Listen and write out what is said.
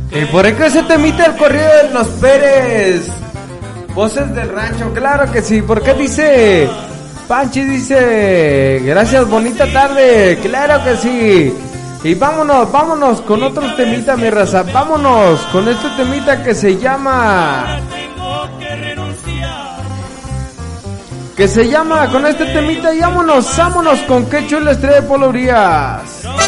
Y por ahí que se temita el corrido de los Pérez. Voces del rancho, claro que sí. ¿Por qué dice? Panchi dice, gracias, bonita tarde. Claro que sí. Y vámonos con otro temita, mi raza. Vámonos con este temita que se llama... con este temita y vámonos con Qué Chula Estrella de Polo Urias.